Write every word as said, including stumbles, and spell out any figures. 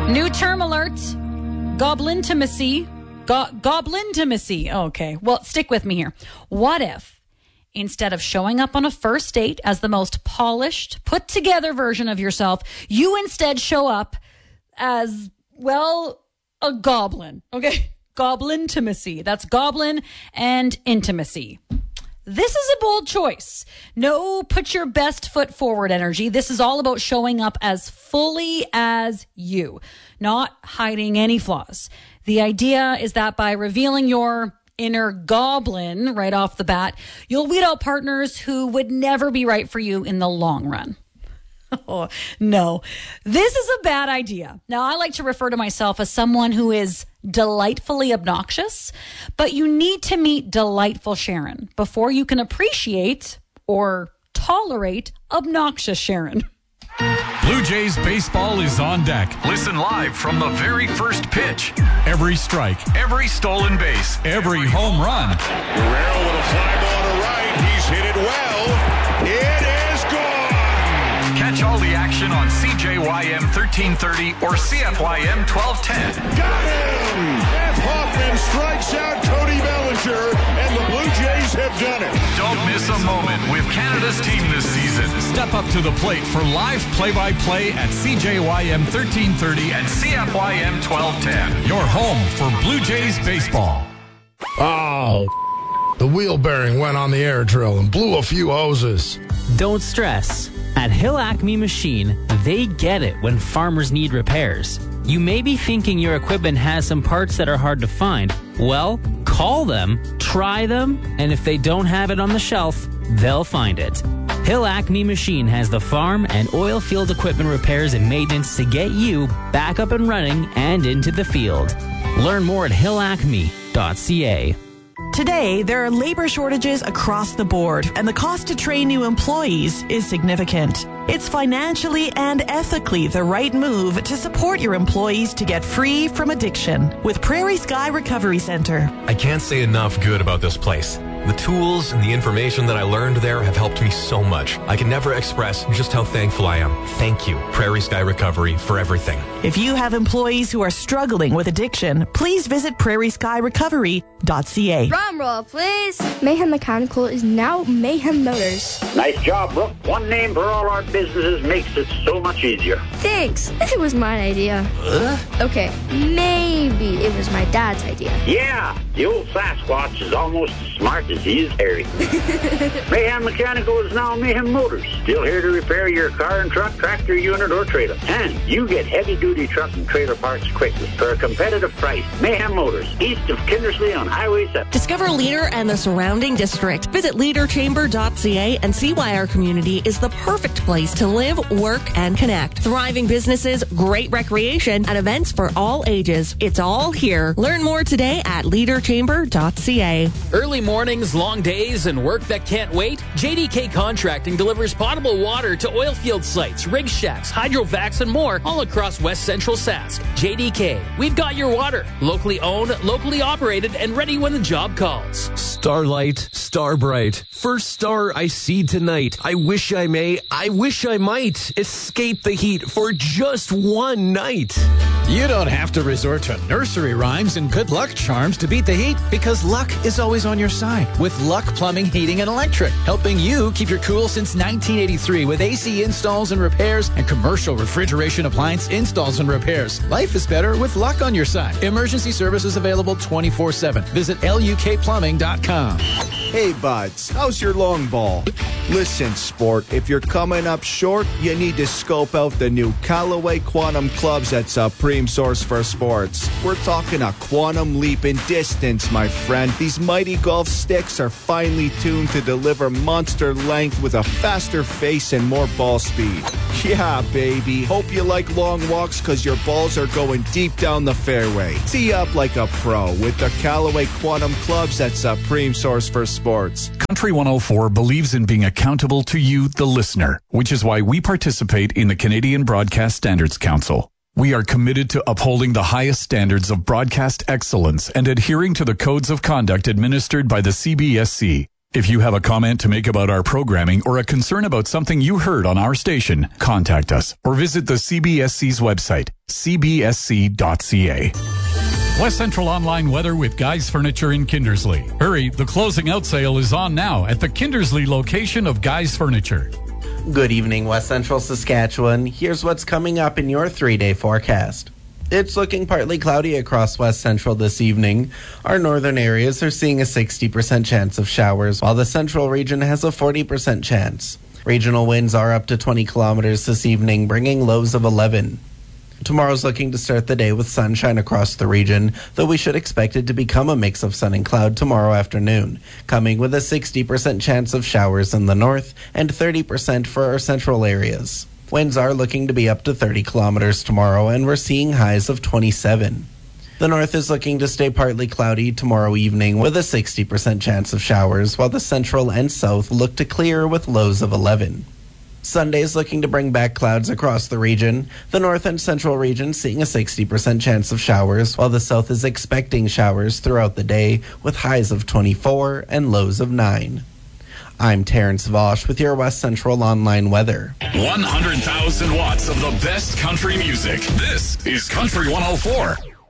New term alert. Goblintimacy. Go- Goblintimacy. Okay. Well, stick with me here. What if, instead of showing up on a first date as the most polished, put together version of yourself, you instead show up as, well, a goblin. Okay. Goblintimacy. That's goblin and intimacy. This is a bold choice. No, put your best foot forward energy. This is all about showing up as fully as you, not hiding any flaws. The idea is that by revealing your inner goblin right off the bat, you'll weed out partners who would never be right for you in the long run. Oh, no, this is a bad idea. Now, I like to refer to myself as someone who is delightfully obnoxious, but you need to meet delightful Sharon before you can appreciate or tolerate obnoxious Sharon. Blue Jays baseball is on deck. Listen live from the very first pitch. Every strike, Every stolen base. every home run. Guerrero with a fly ball to right. He's hit it well. It is gone. Catch all the action on C J Y M thirteen thirty or C F Y M twelve ten. Got him! F. Hoffman strikes out Cody Bellinger, and the Blue Jays have done it. Don't miss a moment with Canada's team this season. Step up to the plate for live play-by-play at C J Y M thirteen thirty And C F Y M twelve ten. your home for Blue Jays baseball. Oh, the wheel bearing went on the air drill and blew a few hoses. Don't stress. At Hill Acme Machine, they get it when farmers need repairs. You may be thinking your equipment has some parts that are hard to find. Well, call them, try them, and if they don't have it on the shelf, they'll find it. Hill Acme Machine has the farm and oil field equipment repairs and maintenance to get you back up and running and into the field. Learn more at hill acme dot c a. Today, there are labor shortages across the board, and the cost to train new employees is significant. It's financially and ethically the right move to support your employees to get free from addiction with Prairie Sky Recovery Center. I can't say enough good about this place. The tools and the information that I learned there have helped me so much. I can never express just how thankful I am. Thank you, Prairie Sky Recovery, for everything. If you have employees who are struggling with addiction, please visit prairie sky recovery dot c a. Drum roll, please. Mayhem Mechanical is now Mayhem Motors. Nice job, Brooke. One name for all our businesses makes it so much easier. Thanks. It was my idea. Huh? Okay, maybe it was my dad's idea. Yeah, the old Sasquatch is almost as smart as he is hairy. Mayhem Mechanical is now Mayhem Motors. Still here to repair your car and truck, tractor, unit, or trailer. And you get heavy-duty truck and trailer parts quickly for a competitive price. Mayhem Motors, east of Kindersley on Highway seven. Discover Leader and the surrounding district. Visit leader chamber dot c a and see why our community is the perfect place to live, work, and connect. Thriving businesses, great recreation, and events for all ages. It's all here. Learn more today at leader chamber dot c a. Early mornings, long days, and work that can't wait? J D K Contracting delivers potable water to oil field sites, rig shacks, hydrovacs, and more all across West Central Sask. J D K, we've got your water. Locally owned, locally operated, and ready when the job calls. Starlight, Starbright, first star I see tonight. I wish I may, I wish I might escape the heat for just one night. You don't have to resort to nursery rhymes and good luck charms to beat the heat, because luck is always on your side with Luck Plumbing, Heating, and Electric, helping you keep your cool since nineteen eighty-three with A C installs and repairs and commercial refrigeration appliance installs and repairs. Life is better with Luck on your side. Emergency services available twenty-four seven. Visit L U K plumbing dot com. Hey, buds, how's your long ball? Listen, sport, if you're coming up short, you need to scope out the new Callaway Quantum clubs at Supreme Source for Sports. We're talking a quantum leap in distance, my friend. These mighty golf sticks are finely tuned to deliver monster length with a faster face and more ball speed. Yeah, baby. Hope you like long walks because your balls are going deep down the fairway. Tee up like a pro with the Callaway Quantum clubs at Supreme Source for Sports. Country one oh four believes in being accountable to you, the listener, which is why we participate in the Canadian Broadcast Standards Council. We are committed to upholding the highest standards of broadcast excellence and adhering to the codes of conduct administered by the C B S C. If you have a comment to make about our programming or a concern about something you heard on our station, contact us or visit the C B S C's website, c b s c dot c a. West Central Online weather with Guy's Furniture in Kindersley. Hurry, the closing out sale is on now at the Kindersley location of Guy's Furniture. Good evening, West Central Saskatchewan. Here's what's coming up in your three-day forecast. It's looking partly cloudy across West Central this evening. Our northern areas are seeing a sixty percent chance of showers, while the central region has a forty percent chance. Regional winds are up to twenty kilometers this evening, bringing lows of eleven. Tomorrow's looking to start the day with sunshine across the region, though we should expect it to become a mix of sun and cloud tomorrow afternoon, coming with a sixty percent chance of showers in the north and thirty percent for our central areas. Winds are looking to be up to thirty kilometers tomorrow, and we're seeing highs of twenty-seven. The north is looking to stay partly cloudy tomorrow evening with a sixty percent chance of showers, while the central and south look to clear with lows of eleven. Sunday is looking to bring back clouds across the region. The north and central region seeing a sixty percent chance of showers, while the south is expecting showers throughout the day with highs of twenty-four and lows of nine. I'm Terrence Vosch with your West Central Online weather. one hundred thousand watts of the best country music. This is Country one oh four.